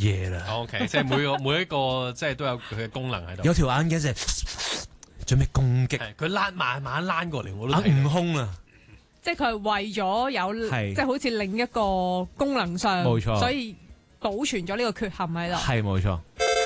嘢啦。 OK， 即係每一個即係都有佢嘅功能喺度。 有條眼鏡就準備攻擊， 佢慢慢躝過嚟，我都悟睇到。 空啊！ 即係佢係為咗有係即係好似另一個功能上， 冇錯所以保存咗呢個缺陷喺度。 係冇錯，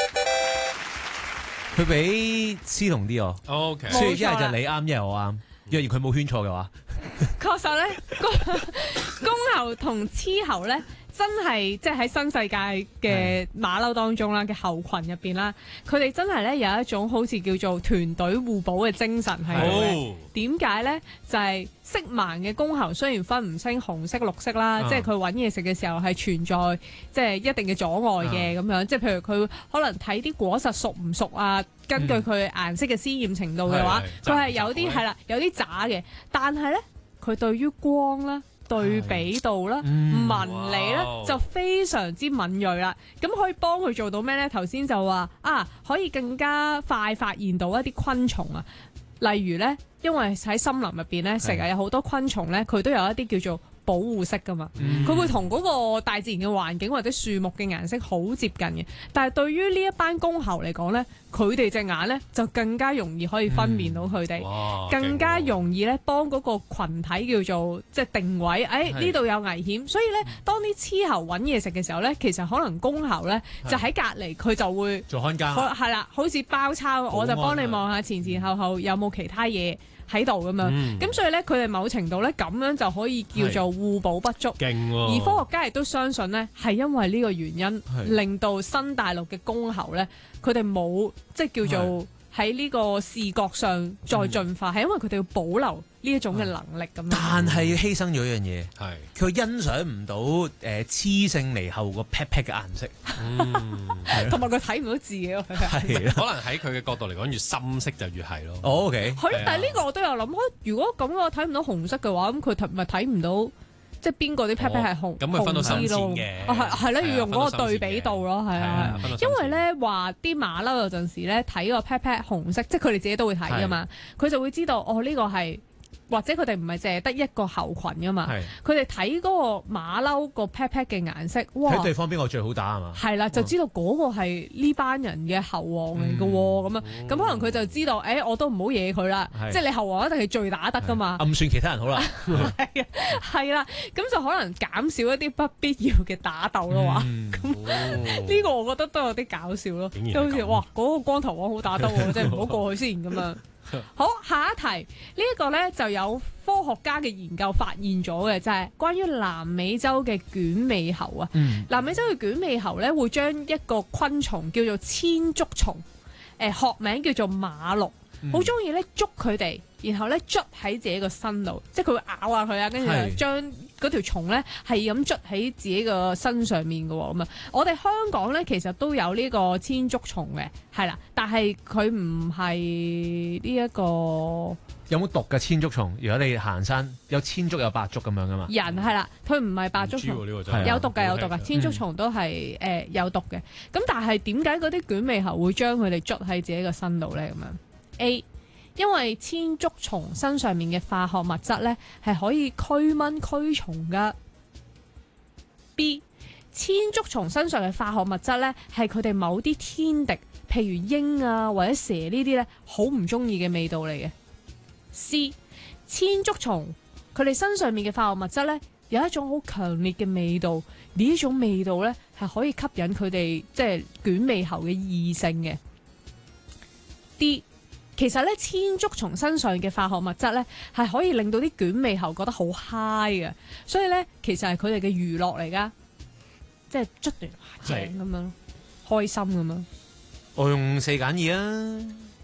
佢比雌同啲我。 OK， 所以一冇錯啦係就你啱，一係我啱。若然佢冇圈錯嘅話， 確實咧，公猴同雌猴咧，真係即係喺新世界嘅馬騮當中啦嘅猴群入邊啦，佢哋真係咧有一種好似叫做團隊互補嘅精神喺度嘅。 好點解咧？就係色盲嘅公猴雖然分唔清紅色、綠色啦，即係佢揾嘢食嘅時候係存在即係一定嘅阻礙嘅咁樣。即係譬如佢可能睇啲果實熟唔熟啊，根據佢顏色嘅鮮豔程度嘅話，佢係有啲係啦，有啲渣嘅。但係咧，佢對於光啦、對比度啦、紋理咧就非常之敏鋭啦。咁可以幫佢做到咩咧？頭先就話可以更加快發現到一啲昆蟲啊。例如咧，因為喺森林入邊咧，成日有好多昆蟲咧，佢都有一啲叫做保護色噶嘛，佢會同嗰個大自然嘅環境或者樹木嘅顏色好接近嘅。但係對於呢一班公猴嚟講咧，佢哋隻眼咧就更加容易可以分辨到佢哋，更加容易咧幫嗰個羣體叫做即係定位，呢度有危險。所以咧，當啲雌猴揾嘢食嘅時候咧，其實可能公猴咧就喺隔離，佢就會做看更， 係啦，好似包抄，我就幫你望下前前後後有冇其他嘢喺度咁樣，咁所以咧佢哋某程度咧咁樣就可以叫做互補不足。 勁喎！ 而科學家亦都相信咧，係因為呢個原因令到新大陸嘅公猴咧，佢哋冇即係叫做喺呢個視覺上再進化，係因為佢哋要保留呢一種嘅能力咁樣。 但係犧牲咗一樣嘢， 係佢欣賞唔到雌性獼猴個 pat pat 嘅顏色， 同埋佢睇唔到字嘅， 係啦。 可能喺佢嘅角度嚟講，越深色就越係咯。 OK， 係咯，但係呢個我都有諗，如果咁我睇唔到紅色嘅話，咁佢咪睇唔到即係邊個啲 pat pat 係紅咁佢分到深淺咯嘅， 係啦，要用嗰個對比度咯，係啊，因為咧話啲馬騮有陣時咧睇個 pat pat 紅色，即係佢哋自己都會睇噶嘛，佢就會知道呢個係。或者佢哋唔係淨係得一個猴群噶嘛，佢哋睇嗰個馬騮個 pat pat 嘅顏色，哇！ 睇對方邊個最好打係嘛？ 係啦，就知道嗰個係呢班人嘅猴王嚟嘅喎，咁啊，咁可能佢就知道，我都唔好惹佢啦，即係你猴王一定係最打得噶嘛， 暗算其他人好啦， 係啦，咁就可能減少一啲不必要嘅打鬥咯話，咁呢個我覺得都有啲搞笑咯，即好似哇嗰個光頭王好打得喎，即係唔好過去先咁樣。好，下一題呢一個呢就有科學家嘅研究發現咗嘅，就係關於南美洲嘅卷尾猴啊。南美洲嘅卷尾猴呢會將一個昆蟲叫做千足蟲，學名叫做馬鹿，好中意咧捉佢哋，然後咧捽喺自己個身度，即係佢會咬下佢啊，跟住就將嗰條蟲咧係咁捽喺自己個身上面嘅喎。咁啊，我哋香港咧其實都有呢個千足蟲嘅，係啦，但係佢唔係呢一個。 有冇毒嘅千足蟲？如果你行山有千足有百足咁樣噶嘛？ 人係啦，佢唔係百足蟲，有毒嘅有毒嘅，千足蟲都係有毒嘅。咁但係點解嗰啲卷尾猴會將佢哋捽喺自己個身度咧？咁樣 A， 因為千足蟲身上面嘅化學物質咧係可以驅蚊驅蟲噶。B， 千足蟲身上嘅化學物質咧係佢哋某啲天敵，譬如鷹啊或者蛇呢啲咧好唔中意嘅味道嚟嘅。C， 千足蟲佢哋身上面嘅化學物質咧有一種好強烈嘅味道，呢種味道咧係可以吸引佢哋即係卷尾猴嘅異性嘅。D， 其實咧千足蟲身上嘅化學物質咧係可以令到啲卷尾猴覺得好 high 嘅，所以咧其實係佢哋嘅娛樂嚟噶，即係捽完正咁樣，開心咁樣。 我用4揀2啊！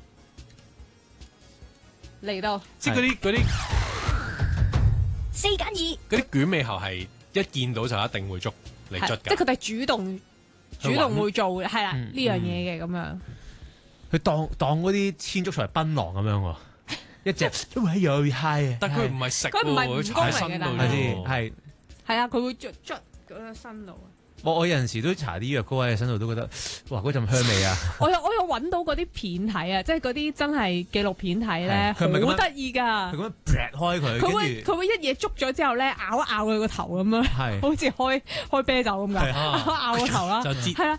嚟到， 即係嗰啲 4揀2， 嗰啲卷尾猴係一見到就一定會捉嚟捽㗎， 即係佢哋主動會做嘅，係啦呢樣嘢嘅咁樣。 佢當嗰啲千足蟲係檳榔咁樣喎，一隻都係又 high 啊！ 但佢唔係食， 佢唔係蜈蚣嚟嘅，但係係啊，佢會捽嗰個身度。 我有陣時都搽啲藥膏喺身度，都覺得哇嗰陣香味啊！ 我有揾到嗰啲片睇啊，即係嗰啲真係紀錄片睇咧，好得意㗎。 佢咁樣劈開佢， 佢會一嘢捉咗之後咧，咬一咬佢個頭咁樣，好似開啤酒咁㗎，咬個頭啦。係啊，